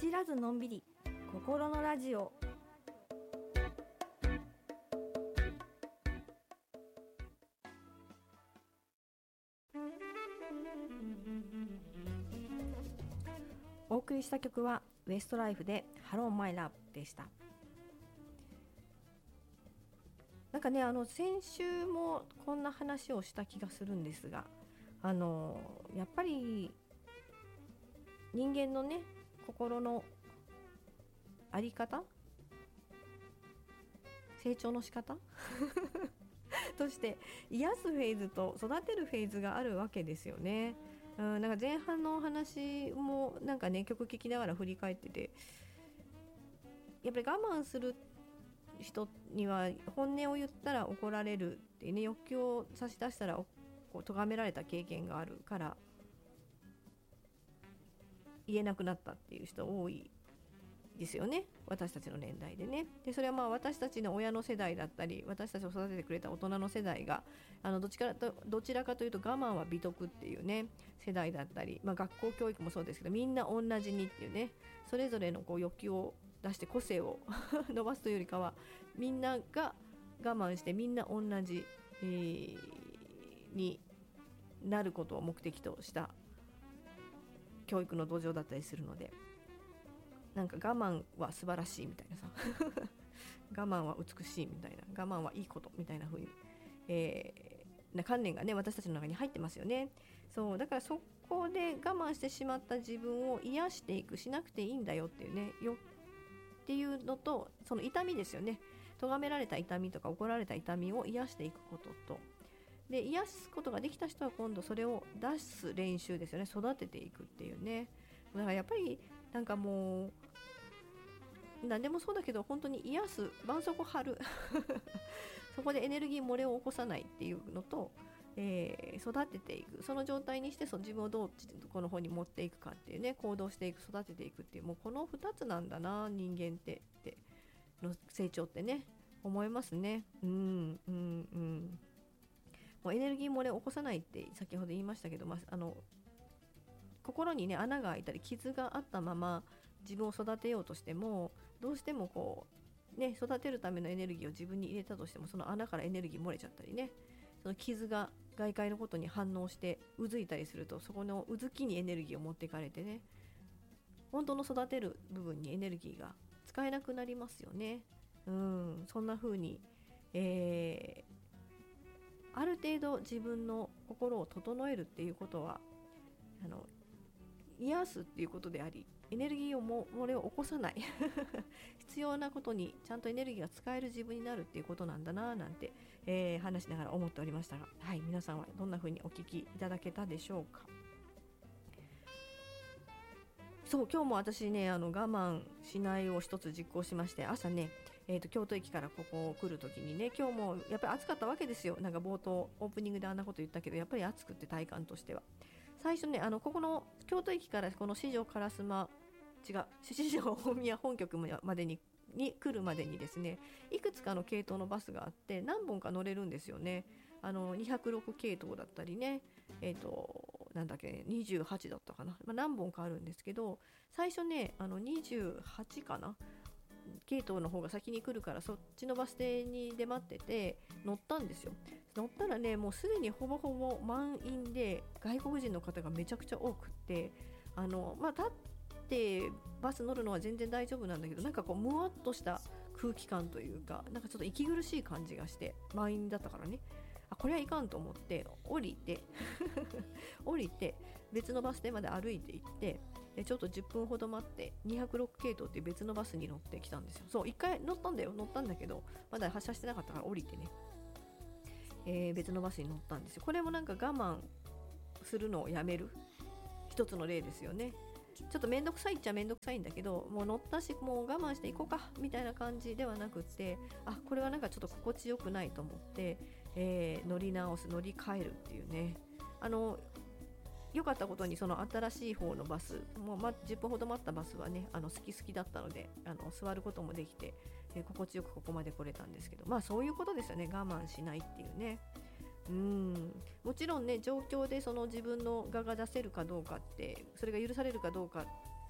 走らずのんびり心のラジオ。お送りした曲はウエストライフでハローマイラブでした。なんかね、先週もこんな話をした気がするんですが、やっぱり人間のね、心のあり方、成長の仕方として癒すフェーズと育てるフェーズがあるわけですよね。なんか前半のお話もなんかね、曲聴きながら振り返ってて、やっぱり我慢する人には本音を言ったら怒られるってね、欲求を差し出したらこう咎められた経験があるから言えなくなったっていう人多いですよね、私たちの年代でね。でそれはまあ私たちの親の世代だったり、私たちを育ててくれた大人の世代がどちらかというと我慢は美徳っていうね世代だったり、学校教育もそうですけど、みんな同じにっていうね、それぞれのこう欲求を出して個性を伸ばすというよりかは、みんなが我慢してみんな同じ、になることを目的とした教育の土壌だったりするので、なんか我慢は素晴らしいみたいなさ我慢は美しいみたいな、我慢はいいことみたいな風に、な観念がね私たちの中に入ってますよね。そうだからそこで我慢してしまった自分を癒していく、しなくていいんだよっていうねっていうのと、その痛みですよね、咎められた痛みとか怒られた痛みを癒していくことと、で癒すことができた人は今度それを出す練習ですよね、育てていくっていうね。だからやっぱりなんかもう何でもそうだけど、本当に癒す、絆創膏貼るそこでエネルギー漏れを起こさないっていうのと、育てていく、その状態にして自分をどうこの方に持っていくかっていうね、行動していく、育てていくっていう、もうこの2つなんだな人間っての成長ってね、思いますね。もうエネルギー漏れを起こさないって先ほど言いましたけど、心にね穴が開いたり傷があったまま自分を育てようとしても、どうしてもこうね、育てるためのエネルギーを自分に入れたとしても、その穴からエネルギー漏れちゃったりね、その傷が外界のことに反応してうずいたりすると、そこのうずきにエネルギーを持っていかれてね、本当の育てる部分にエネルギーが使えなくなりますよね。そんな風に、ある程度自分の心を整えるっていうことは癒すっていうことであり、エネルギーを漏れを起こさない必要なことにちゃんとエネルギーが使える自分になるっていうことなんだななんて、話しながら思っておりましたが、はい、皆さんはどんな風にお聞きいただけたでしょうか。そう、今日も私ね我慢しないを一つ実行しまして、朝ね京都駅からここ来るときにね、今日もやっぱり暑かったわけですよ。なんか冒頭オープニングであんなこと言ったけど、やっぱり暑くって体感としては最初ね、ここの京都駅からこの四条烏丸、四条大宮本局までに来るまでにですね、いくつかの系統のバスがあって何本か乗れるんですよね。206系統だったりね、なんだっけ28だったかな、何本かあるんですけど、最初ね28かな系統の方が先に来るから、そっちのバス停に出待ってて乗ったんですよ。乗ったらね、もうすでにほぼほぼ満員で、外国人の方がめちゃくちゃ多くって、立ってバス乗るのは全然大丈夫なんだけど、なんかこうむわっとした空気感というか、なんかちょっと息苦しい感じがして、満員だったからね、これはいかんと思って降りて別のバス停まで歩いて行って、でちょっと10分ほど待って206系統っていう別のバスに乗ってきたんですよ。そう、1回乗ったんだけどまだ発車してなかったから降りてね、別のバスに乗ったんですよ。これもなんか我慢するのをやめる一つの例ですよね。ちょっとめんどくさいっちゃめんどくさいんだけど、もう乗ったしもう我慢していこうかみたいな感じではなくって、これはなんかちょっと心地よくないと思って、乗り換えるっていうね。良かったことにその新しい方のバスもう、10分ほど待ったバスはね好きだったので座ることもできて、心地よくここまで来れたんですけど、そういうことですよね、我慢しないっていうね。もちろんね、状況でその自分の我が出せるかどうかって、それが許されるかどうかっ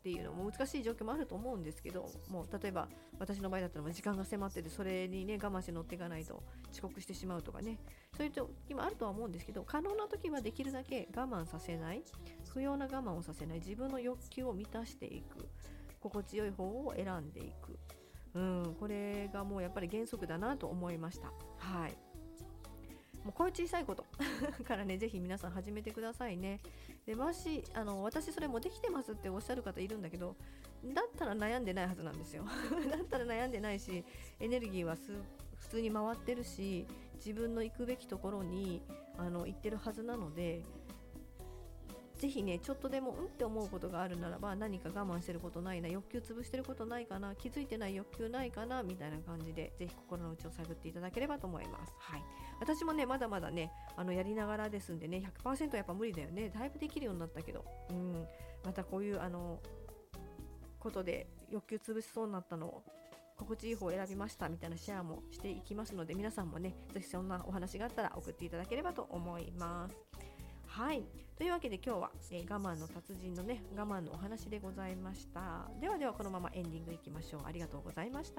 っていうのも難しい状況もあると思うんですけど、もう例えば私の場合だったら時間が迫ってて、それにね我慢して乗っていかないと遅刻してしまうとかね、そういう時もあるとは思うんですけど、可能な時はできるだけ我慢させない、不要な我慢をさせない、自分の欲求を満たしていく、心地よい方を選んでいく、これがもうやっぱり原則だなと思いました。はい、もうこういう小さいことからね、ぜひ皆さん始めてくださいね。で、私それもできてますっておっしゃる方いるんだけど、だったら悩んでないはずなんですよだったら悩んでないし、エネルギーは普通に回ってるし、自分の行くべきところに行ってるはずなので、ぜひね、ちょっとでもって思うことがあるならば、何か我慢してることないな、欲求潰してることないかな、気づいてない欲求ないかなみたいな感じで、ぜひ心の内を探っていただければと思います。はい、私もねまだまだねやりながらですんでね、 100% やっぱ無理だよね。だいぶできるようになったけど、またこういうことで欲求潰しそうになったのを心地いい方を選びましたみたいなシェアもしていきますので、皆さんもねぜひそんなお話があったら送っていただければと思います。はい、というわけで今日は、我慢の達人のね我慢のお話でございました。ではこのままエンディングいきましょう。ありがとうございました。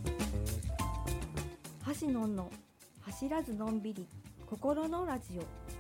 橋のんの走らずのんびり心のラジオ。